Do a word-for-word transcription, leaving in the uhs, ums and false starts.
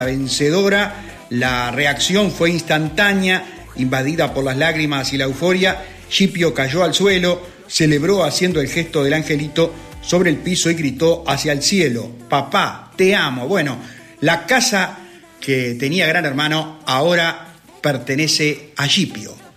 vencedora, la reacción fue instantánea, invadida por las lágrimas y la euforia. Scipio cayó al suelo, celebró haciendo el gesto del angelito sobre el piso y gritó hacia el cielo: papá, te amo. Bueno, la casa que tenía Gran Hermano ahora pertenece a Scipio.